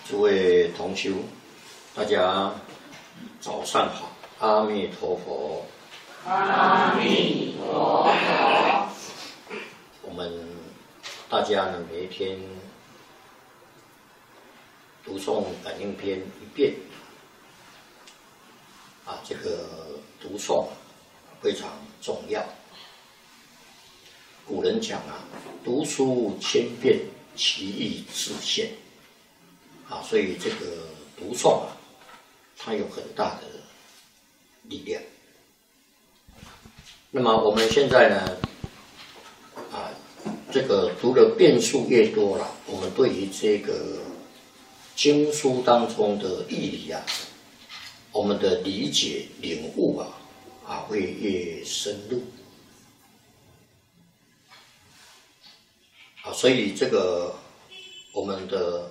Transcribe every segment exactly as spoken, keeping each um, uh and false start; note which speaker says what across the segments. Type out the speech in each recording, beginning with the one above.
Speaker 1: 诸位同修，大家早上好，阿弥陀佛。
Speaker 2: 阿弥陀佛。
Speaker 1: 我们大家呢，每一天读诵感应篇一遍，啊，这个读诵非常重要。古人讲啊，读书千遍，其义自现。啊，所以这个读诵啊，它有很大的力量。那么我们现在呢，啊，这个读的遍数越多了，我们对于这个经书当中的义理啊，我们的理解领悟啊，啊会越深入。啊，所以这个我们的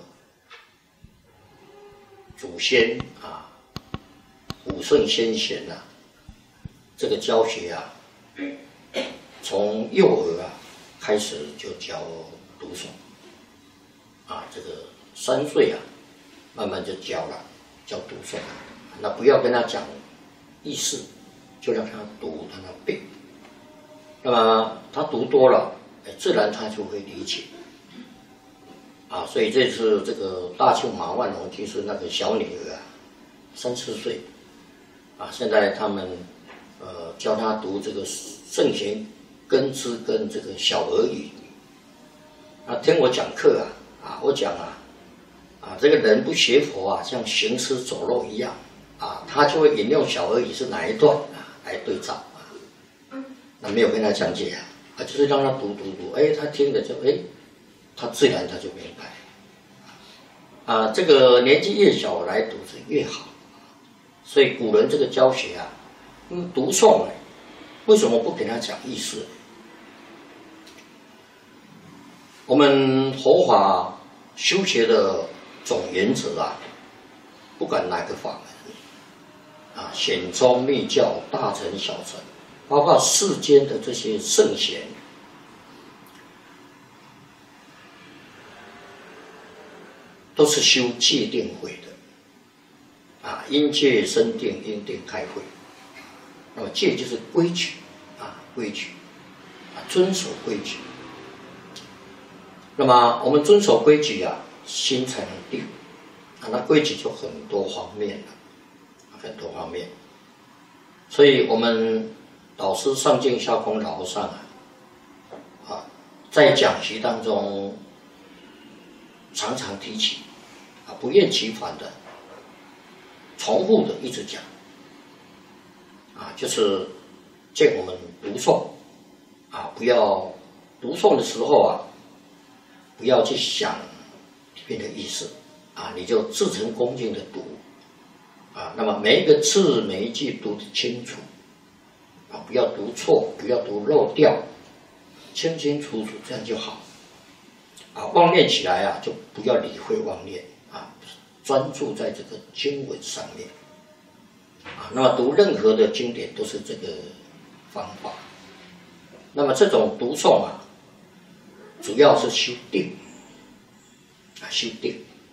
Speaker 1: 祖先啊，古圣先贤呐、啊，这个教学啊，从幼儿啊开始就教读诵，啊，这个三岁啊，慢慢就教了，教读诵。那不要跟他讲意思，就让他读，让他背。那么他读多了，哎，自然他就会理解。啊，所以这次这个大庆马万龙就是那个小女儿啊，三四岁，啊，现在他们呃教她读这个圣贤根之跟这个小儿语，啊，听我讲课啊，啊，我讲啊，啊，这个人不学佛啊，像行尸走肉一样，啊，他就会引用小儿语是哪一段啊来对照啊，那没有跟他讲解啊，啊，就是让他读读读，哎，他听了就哎。他自然他就明白，啊，这个年纪越小来读是越好，所以古人这个教学啊，嗯，读诵呢，为什么不给他讲意思？我们佛法修学的总原则啊，不管哪个法门，啊，显宗密教、大乘小乘，包括世间的这些圣贤。都是修戒定慧的，啊，因戒生定，因定开慧。那么戒就是规矩，啊，规矩，啊，遵守规矩。那么我们遵守规矩啊，心才能定，啊，那规矩就很多方面了，很多方面。所以我们导师上净下空老和尚啊，啊，在讲习当中常常提起。不厌其烦的、重复的一直讲，啊，就是见我们读诵，啊，不要读诵的时候啊，不要去想里面的意思，啊，你就自诚恭敬的读，啊，那么每一个字每一句读得清楚，啊，不要读错，不要读漏掉，清清楚楚，这样就好，啊，妄念起来啊，就不要理会妄念。啊，专注在这个经文上面，啊，那么读任何的经典都是这个方法。那么这种读诵啊，主要是修定，啊，修定。